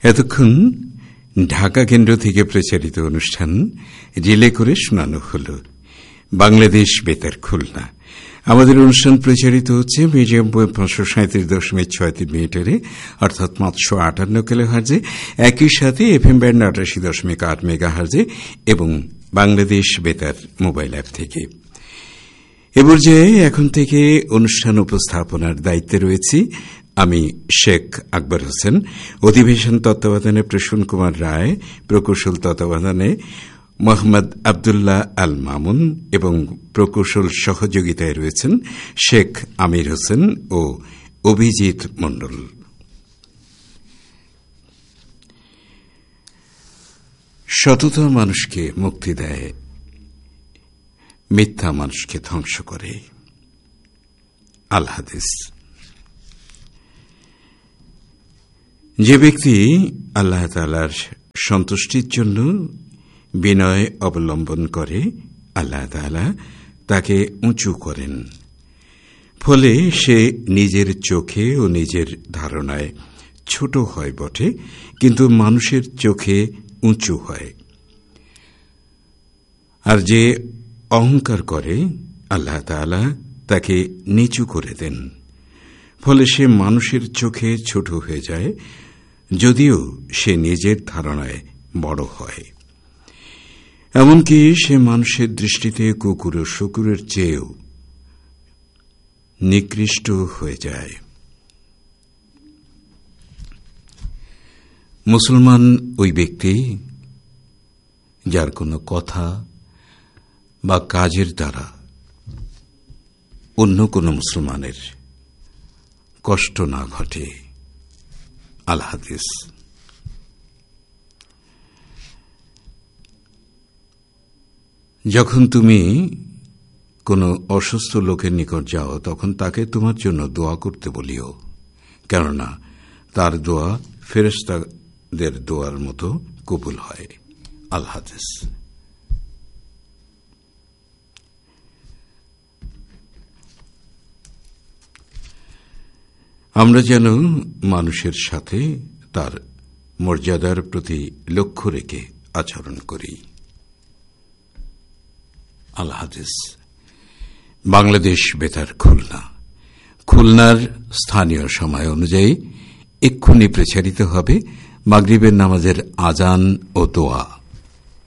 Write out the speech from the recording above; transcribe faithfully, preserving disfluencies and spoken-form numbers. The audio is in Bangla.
এতক্ষণ ঢাকা কেন্দ্র থেকে প্রচারিত অনুষ্ঠান রিলে করে শোনানো হল বাংলাদেশ বেতার খুলনা। আমাদের অনুষ্ঠান প্রচারিত হচ্ছে মিডিয়াম পাঁচশো সাঁত্রিশ দশমিক ছয় তিন মিটারে অর্থাৎ পাঁচশো আটান্ন কিলো হার্জে, একই সাথে এফ এম ব্যান্ড আটাশি দশমিক আট মেগা হার্জে এবং বাংলাদেশ বেতার মোবাইল অ্যাপ থেকে। এ পর্যায়ে এখন থেকে অনুষ্ঠান উপস্থাপনার দায়িত্বে রয়েছি আমি শেখ আকবর হোসেন। অধিবেশন তত্ত্বাবধানে প্রসূন কুমার রায়, প্রকৌশল তত্ত্বাবধানে মোহাম্মদ আবদুল্লাহ আল মামুন এবং প্রকৌশল সহযোগিতায় রয়েছেন শেখ আমির হোসেন ও অভিজিৎ মণ্ডল। সততা মানুষকে মুক্তি দেয়, মিথ্যা মানুষকে ধ্বংস করে। আল হাদিস। যে ব্যক্তি আল্লাহ তাআলার সন্তুষ্টির জন্য বিনয় অবলম্বন করে, আল্লাহ তাআলা তাকে উঁচু করেন। ফলে সে নিজের চোখে ও নিজের ধারণায় ছোট হয় বটে, কিন্তু মানুষের চোখে উঁচু হয়। আর যে অহংকার করে, আল্লাহ তাআলা তাকে নিচু করে দেন। ফলে সে মানুষের চোখে ছোট হয়ে যায়, যদিও সে নিজের ধারণায় বড় হয়। এমনকি সে মানুষের দৃষ্টিতে কুকুর ও শকুরের চেয়েও নিকৃষ্ট হয়ে যায়। মুসলমান ওই ব্যক্তি যার কোনো কথা বা কাজের দ্বারা অন্য কোনো মুসলমানের কষ্ট না ঘটে। আল হাদিস। যখন তুমি কোনো অসুস্থ লোকের নিকট যাও, তখন তাকে তোমার জন্য দোয়া করতে বলিও, কেননা তার দোয়া ফেরেশতাদের দোয়ার মতো কবুল হয়। আল হাদিস। আমরা যেন মানুষের সাথে তার মর্যাদার প্রতি লক্ষ্য রেখে আচরণ করি। আল হাদিস। বাংলাদেশ বেতার খুলনা। খুলনার স্থানীয় সময় অনুযায়ী এক্ষুনি প্রচারিত হবে মাগরিবের নামাজের আজান ও দোয়া।